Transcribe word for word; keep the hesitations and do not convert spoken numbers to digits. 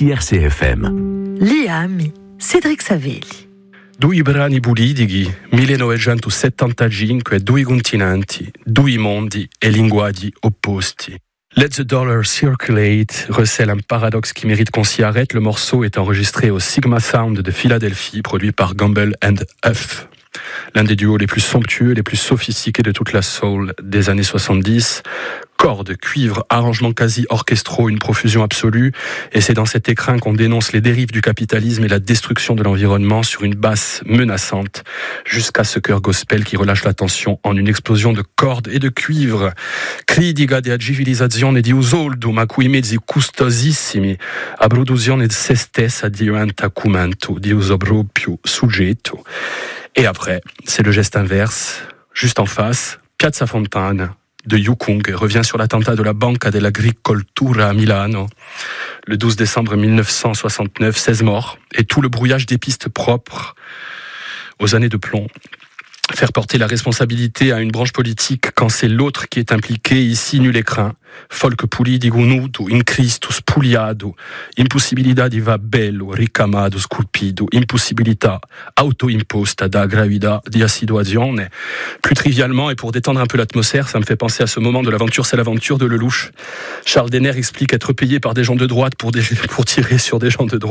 ici R C F M. Liami, Cédric Savelli. Due brani politici, millenovecentosettantacinque, due continenti, due mondi e linguaggi opposti. Let the Dollar Circulate recèle un paradoxe qui mérite qu'on s'y arrête. Le morceau est enregistré au Sigma Sound de Philadelphie, produit par Gamble and Huff. L'un des duos les plus somptueux, les plus sophistiqués de toute la soul des années soixante-dix. Cordes, cuivre, arrangements quasi orchestraux, une profusion absolue. Et c'est dans cet écrin qu'on dénonce les dérives du capitalisme et la destruction de l'environnement sur une basse menaçante, jusqu'à ce chœur gospel qui relâche la tension en une explosion de cordes et de cuivre. Critica della civilizzazione di usoldo, ma cui mezzi custosissimi, a produzione di se stessa diventa cumento di uso proprio soggetto. Et après, c'est le geste inverse, juste en face, Piazza Fontana de Yukung revient sur l'attentat de la Banca dell'Agricoltura à Milano. Le douze décembre mille neuf cent soixante-neuf, seize morts, et tout le brouillage des pistes propres aux années de plomb. Faire porter la responsabilité à une branche politique quand c'est l'autre qui est impliqué, ici nul écrin. Folk politico nudo, in Christus puliado, impossibilità di va bello, ricamato, sculpido, impossibilità auto-imposta da gravità di situazione. Plus trivialement, et pour détendre un peu l'atmosphère, ça me fait penser à ce moment de l'aventure, c'est l'aventure de Lelouch. Charles Denner explique être payé par des gens de droite pour, des, pour tirer sur des gens de droite.